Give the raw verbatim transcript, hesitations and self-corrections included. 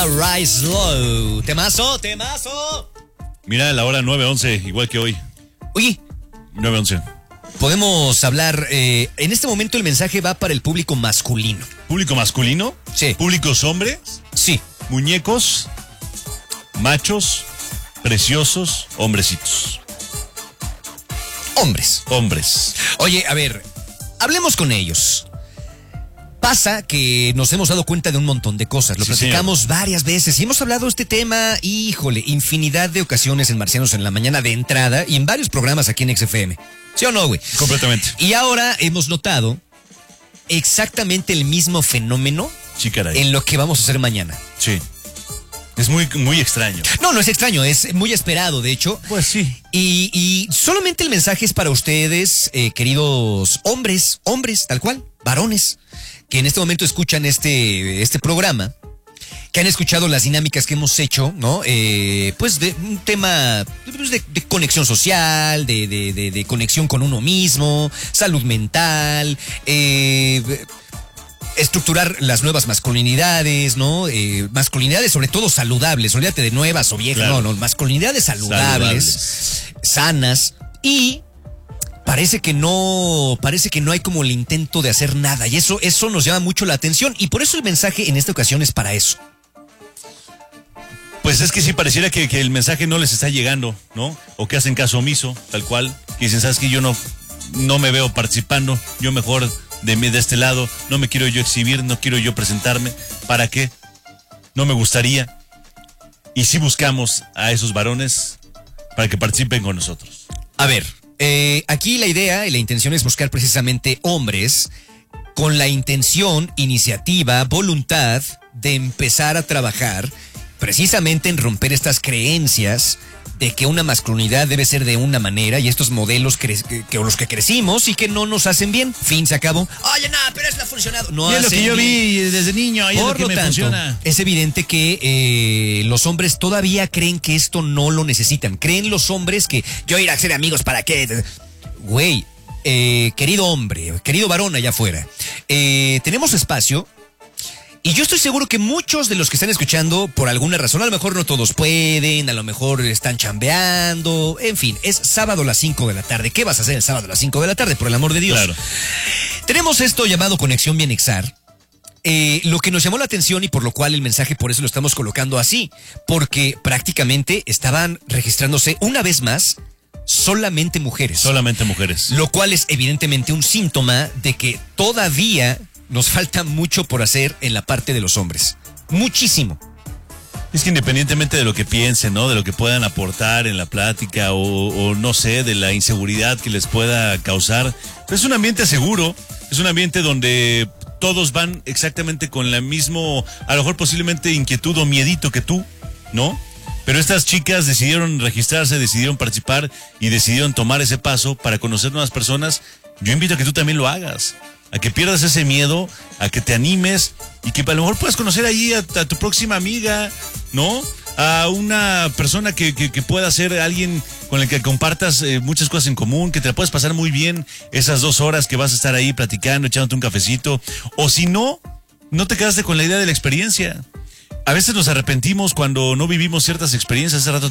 Rise Low. Temazo, temazo. Mira, la hora nueve once, igual que hoy. Oye, nueve once. podemos hablar. Eh, en este momento el mensaje va para el público masculino. ¿Público masculino? Sí. ¿Públicos hombres? Sí. Muñecos, machos, preciosos, hombrecitos. Hombres. Hombres. Oye, a ver, hablemos con ellos. Pasa que nos hemos dado cuenta de un montón de cosas. Lo Sí, platicamos señor. varias veces y hemos hablado de este tema, híjole, infinidad de ocasiones en Marcianos en la Mañana de entrada y en varios programas aquí en X F M. ¿Sí o no, güey? Completamente. Y ahora hemos notado exactamente el mismo fenómeno Sí, caray. en lo que vamos a hacer mañana. Sí. Es muy, muy extraño. No, no es extraño, es muy esperado, de hecho. Pues sí. Y, y solamente el mensaje es para ustedes, eh, queridos hombres, hombres, tal cual, varones, que en este momento escuchan este, este programa, que han escuchado las dinámicas que hemos hecho, ¿no? Eh, pues de un tema pues de, de conexión social, de, de, de, de conexión con uno mismo, salud mental, eh, estructurar las nuevas masculinidades, ¿no? Eh, masculinidades sobre todo saludables, olvídate de nuevas o viejas, Claro. no, no, masculinidades saludables, Saludables. sanas, y parece que no, parece que no hay como el intento de hacer nada, y eso, eso nos llama mucho la atención, y por eso el mensaje en esta ocasión es para eso. Pues es que sí pareciera que, que el mensaje no les está llegando, ¿no? O que hacen caso omiso, tal cual. Que dicen, ¿sabes qué? Yo no, no me veo participando, yo mejor de, de este lado, no me quiero yo exhibir, no quiero yo presentarme. ¿Para qué? No me gustaría. Y sí buscamos a esos varones para que participen con nosotros. A ver, eh, aquí la idea y la intención es buscar precisamente hombres con la intención, iniciativa, voluntad de empezar a trabajar precisamente en romper estas creencias de que una masculinidad debe ser de una manera y estos modelos cre- que, que los que crecimos y que no nos hacen bien. Fin, se acabó. Oye, no, pero eso no ha funcionado. No Y es lo hacen que yo bien. vi desde niño, y es Por lo que lo me tanto, funciona. es evidente que eh, los hombres todavía creen que esto no lo necesitan. Creen los hombres que yo ir a hacer amigos para qué. Güey, eh, querido hombre, querido varón allá afuera, eh, tenemos espacio. Y yo estoy seguro que muchos de los que están escuchando, por alguna razón, a lo mejor no todos pueden, a lo mejor están chambeando, en fin, es sábado a las cinco de la tarde. ¿Qué vas a hacer el sábado a las cinco de la tarde, por el amor de Dios? Claro. Tenemos esto llamado Conexión Bienexar. Eh, lo que nos llamó la atención y por lo cual el mensaje por eso lo estamos colocando así, porque prácticamente estaban registrándose una vez más solamente mujeres. Solamente mujeres. Lo cual es evidentemente un síntoma de que todavía nos falta mucho por hacer en la parte de los hombres. Muchísimo. Es que independientemente de lo que piensen, ¿no? De lo que puedan aportar en la plática o, o no sé, de la inseguridad que les pueda causar, pues es un ambiente seguro, es un ambiente donde todos van exactamente con la mismo, a lo mejor posiblemente inquietud o miedito que tú, ¿no? Pero estas chicas decidieron registrarse, decidieron participar y decidieron tomar ese paso para conocer nuevas personas. Yo invito a que tú también lo hagas, a que pierdas ese miedo, a que te animes y que a lo mejor puedas conocer ahí a, a tu próxima amiga, ¿no? A una persona que, que, que pueda ser alguien con el que compartas eh, muchas cosas en común, que te la puedes pasar muy bien esas dos horas que vas a estar ahí platicando, echándote un cafecito. O si no, no te quedaste con la idea de la experiencia. A veces nos arrepentimos cuando no vivimos ciertas experiencias. Hace rato